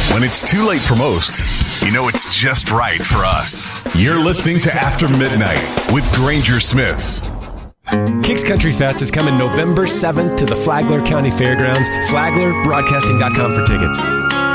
When it's too late for most, you know it's just right for us. You're listening to After Midnight with Granger Smith. Kicks Country Fest is coming November 7th to the Flagler County Fairgrounds. FlaglerBroadcasting.com for tickets.